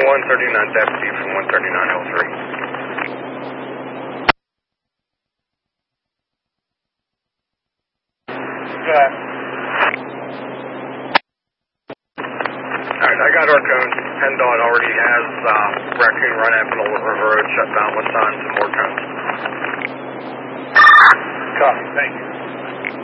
139 deputy from 139L3. Yeah. Alright, I got Orcone. PennDOT already has Raccoon Run Avenue River Road shut down. What's on to Morcone? Copy, thank you.